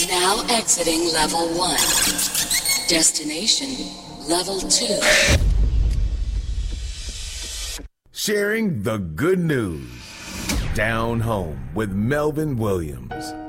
Now exiting level 1. Destination level 2. Sharing the good news. Down Home with Melvin Williams.